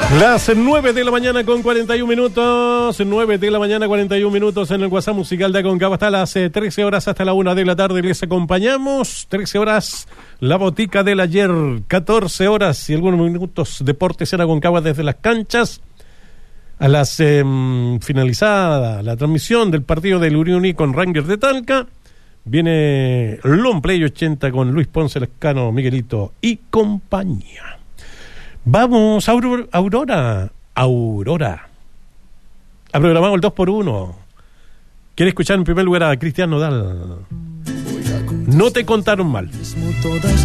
Las 9 de la mañana con 41 minutos, 9 de la mañana 41 minutos en el WhatsApp musical de Aconcagua. Hasta las 13 horas, hasta la 1 de la tarde les acompañamos. 13 horas, la botica del ayer. 14 horas y algunos minutos, deportes en Aconcagua desde las canchas. A las finalizada la transmisión del partido del Uriuni con Rangers de Talca, viene Long Play 80 con Luis Ponce Lescano, Miguelito y compañía. Vamos, Aurora. Ha programado el 2x1. Quiere escuchar en primer lugar a Cristian Nodal. No te contaron mal.